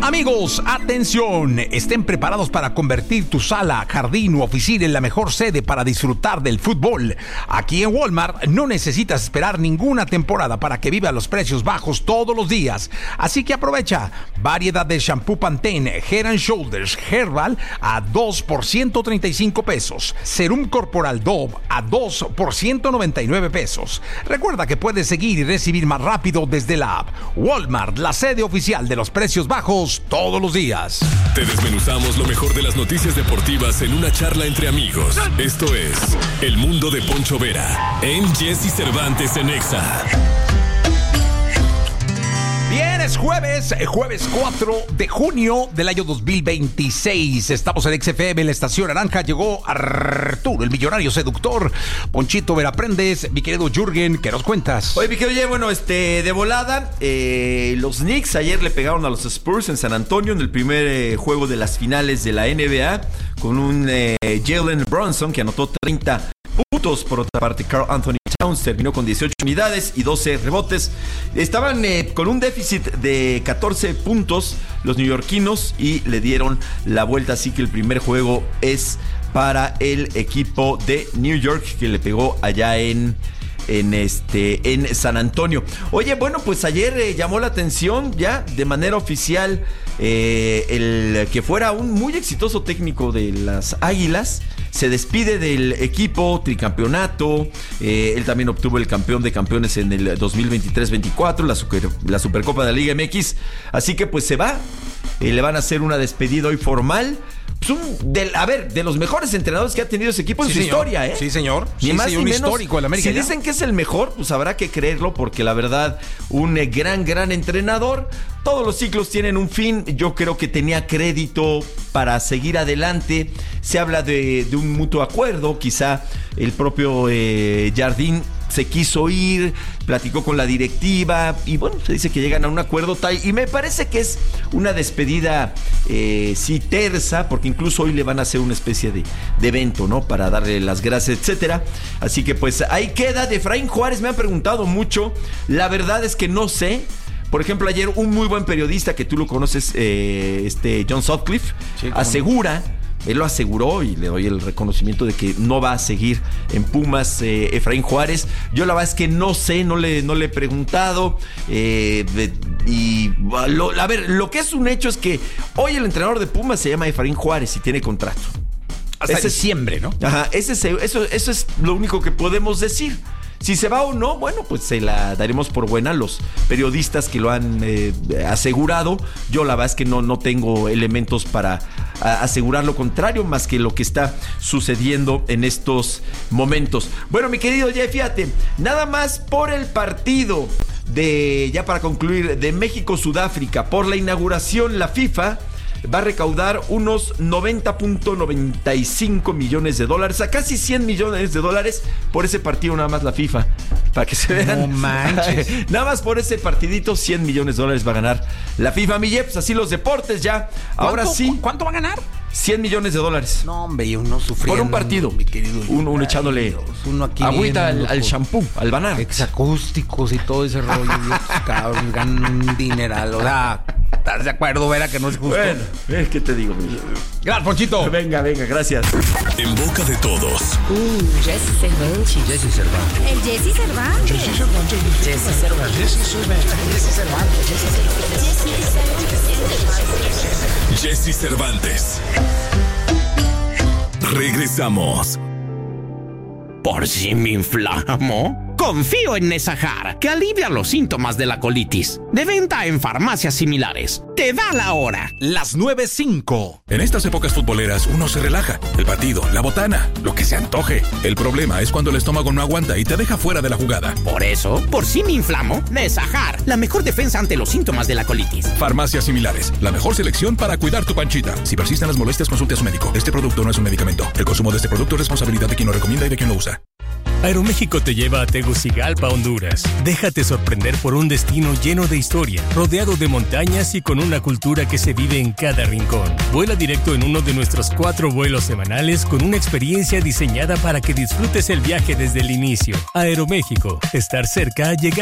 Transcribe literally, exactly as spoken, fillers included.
Amigos, atención, estén preparados para convertir tu sala, jardín u oficina en la mejor sede para disfrutar del fútbol. Aquí en Walmart no necesitas esperar ninguna temporada para que viva los precios bajos todos los días. Así que aprovecha. Variedad de shampoo Pantene, Head and Shoulders, Herbal a dos por ciento treinta y cinco pesos. Serum Corporal Dove a dos por ciento noventa y nueve pesos. Recuerda que puedes seguir y recibir más rápido desde la app. Walmart, la sede oficial de los precios bajos todos los días. Te desmenuzamos lo mejor de las noticias deportivas en una charla entre amigos. Esto es El Mundo de Poncho Vera en Jesse Cervantes en Exa. Bien, es jueves, jueves cuatro de junio del año dos mil veintiséis. Estamos en X F M, en la estación naranja. Llegó Arturo, el millonario seductor. Ponchito Veraprendes, mi querido Jürgen, ¿qué nos cuentas? Oye, mi querido, oye, bueno, este, de volada, eh, los Knicks ayer le pegaron a los Spurs en San Antonio en el primer eh, juego de las finales de la N B A con un eh, Jalen Brunson que anotó treinta puntos. Por otra parte, Karl Anthony Towns terminó con dieciocho unidades y doce rebotes. Estaban eh, con un déficit de catorce puntos los neoyorquinos y le dieron la vuelta, así que el primer juego es para el equipo de New York que le pegó allá en en este en San Antonio. Oye, bueno, pues ayer eh, llamó la atención ya de manera oficial eh, el que fuera un muy exitoso técnico de las Águilas. Se despide del equipo tricampeonato. Eh, él también obtuvo el campeón de campeones en el dos mil veintitrés veinticuatro, la, super, la Supercopa de la Liga M X. Así que pues se va. Eh, le van a hacer una despedida hoy formal. Pues un, de, a ver, de los mejores entrenadores que ha tenido ese equipo en sí, su señor. historia, ¿eh? Sí, señor. Ni sí, más señor, ni un menos. histórico de la América. Si ya dicen que es el mejor, pues habrá que creerlo, porque la verdad, un eh, gran, gran entrenador. Todos los ciclos tienen un fin. Yo creo que tenía crédito para seguir adelante. Se habla de, de un mutuo acuerdo. Quizá el propio eh, Jardín se quiso ir, platicó con la directiva y bueno, se dice que llegan a un acuerdo tal, y me parece que es una despedida eh, sí tersa, porque incluso hoy le van a hacer una especie de, de evento, ¿no? Para darle las gracias, etcétera. Así que pues ahí queda. De Efraín Juárez me han preguntado mucho. La verdad es que no sé. Por ejemplo, ayer un muy buen periodista que tú lo conoces, eh, este John Sutcliffe, sí, asegura, él lo aseguró y le doy el reconocimiento de que no va a seguir en Pumas eh, Efraín Juárez. Yo la verdad es que no sé, no le, no le he preguntado. Eh, de, y lo, a ver, lo que es un hecho es que hoy el entrenador de Pumas se llama Efraín Juárez y tiene contrato. Hasta ese diciembre, ¿no? Ajá, ese, eso, eso es lo único que podemos decir. Si se va o no, bueno, pues se la daremos por buena a los periodistas que lo han eh, asegurado. Yo la verdad es que no, no tengo elementos para a, asegurar lo contrario, más que lo que está sucediendo en estos momentos. Bueno, mi querido Jay, fíjate, nada más por el partido de, ya para concluir, de México-Sudáfrica, por la inauguración, la FIFA va a recaudar unos noventa punto noventa y cinco millones de dólares, a casi cien millones de dólares por ese partido, nada más la FIFA, para que se vean. No manches. Nada más por ese partidito, cien millones de dólares va a ganar la FIFA, mi Jeps. Así los deportes ya. Ahora sí. ¿Cuánto va a ganar? cien millones de dólares. No, hombre, y uno sufriendo. Por un partido. Mi querido. Uno, uno echándole uno aquí agüita al, al shampoo, al banar. Exacústicos y todo ese rollo. Dios, cabrón, ganan un dineral. O sea, ¿estás de acuerdo, Vera, que no es justo? Bueno, eh, ¿qué te digo? Gracias, Ponchito. Venga, venga, gracias. En boca de todos. Uh, Jesse Cervantes. Jesse Cervantes. El Jesse Cervantes. Jesse Cervantes. Jesse Cervantes. Jesse Cervantes. Jesse Cervantes. Jesse Cervantes. Regresamos. ¿Por si me inflamo? Confío en Nesajar, que alivia los síntomas de la colitis. De venta en farmacias similares. Te da la hora. Las nueve cinco. En estas épocas futboleras uno se relaja. El partido, la botana, lo que se antoje. El problema es cuando el estómago no aguanta y te deja fuera de la jugada. Por eso, por si me inflamo, Nesajar, la mejor defensa ante los síntomas de la colitis. Farmacias similares, la mejor selección para cuidar tu panchita. Si persisten las molestias, consulte a su médico. Este producto no es un medicamento. El consumo de este producto es responsabilidad de quien lo recomienda y de quien lo usa. Aeroméxico te lleva a Tegucigalpa, Honduras. Déjate sorprender por un destino lleno de historia, rodeado de montañas y con una cultura que se vive en cada rincón. Vuela directo en uno de nuestros cuatro vuelos semanales con una experiencia diseñada para que disfrutes el viaje desde el inicio. Aeroméxico, estar cerca, llegar